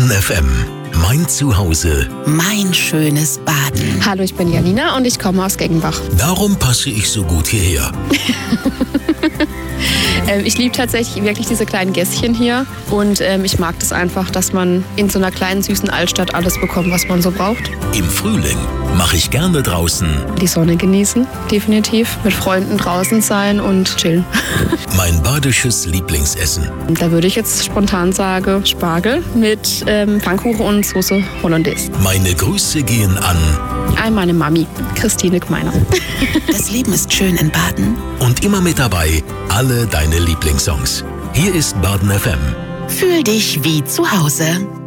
Baden FM. Mein Zuhause. Mein schönes Baden. Hallo, ich bin Janina und ich komme aus Geggenbach. Darum passe ich so gut hierher. Ich liebe tatsächlich wirklich diese kleinen Gässchen hier und ich mag das einfach, dass man in so einer kleinen, süßen Altstadt alles bekommt, was man so braucht. Im Frühling mache ich gerne draußen Die Sonne genießen, definitiv. Mit Freunden draußen sein und chillen. mein badisches Lieblingsessen. Da würde ich jetzt spontan sagen, Spargel mit Pfannkuchen und Soße Hollandaise. Meine Grüße gehen an Meine Mami, Christine Gmeiner. Das Leben ist schön in Baden. und immer mit dabei alle deine Lieblingssongs. Hier ist Baden FM. Fühl dich wie zu Hause.